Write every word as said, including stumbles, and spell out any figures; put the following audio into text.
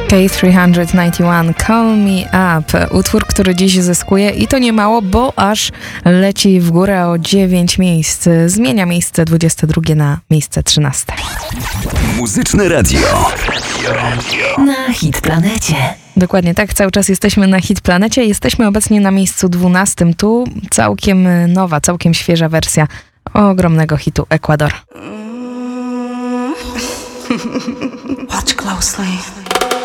K trzysta dziewięćdziesiąt jeden Call Me Up, utwór, który dziś zyskuje i to nie mało, bo aż leci w górę o dziewięć miejsc. Zmienia miejsce dwudzieste drugie na miejsce trzynaste. Muzyczne radio. Na Hit Planecie. Dokładnie tak, cały czas jesteśmy na Hit Planecie. Jesteśmy obecnie na miejscu dwunastym. Tu całkiem nowa, całkiem świeża wersja ogromnego hitu Ecuador. Watch closely.